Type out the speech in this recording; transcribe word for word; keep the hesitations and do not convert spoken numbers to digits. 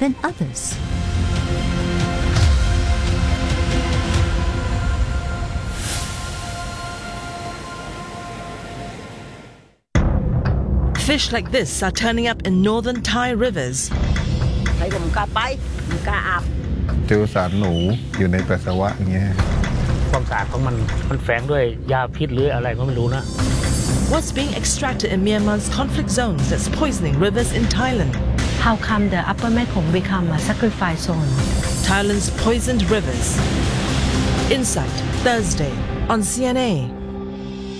than others. Fish like this are turning up in northern Thai rivers. ใครก็มึงกล้าไปมึงกล้าอาบเจอสารหนูอยู่ในปัสสาวะอย่างเงี้ยความสะอาดของมันมันแฝงด้วยยาพิษหรืออะไรก็ไม่รู้นะ What's being extracted in Myanmar's conflict zones that's poisoning rivers in Thailand? How come the Upper Mekong become a sacrifice zone? Thailand's poisoned rivers. Insight, Thursday on C N A.